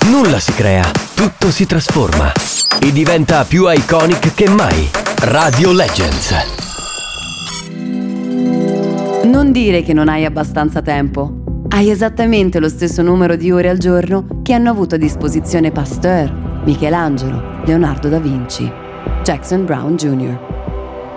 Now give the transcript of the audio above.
Nulla si crea, tutto si trasforma e diventa più iconic che mai. Radio Legends. Non dire che non hai abbastanza tempo. Hai esattamente lo stesso numero di ore al giorno che hanno avuto a disposizione Pasteur, Michelangelo, Leonardo da Vinci, Jackson Brown Jr.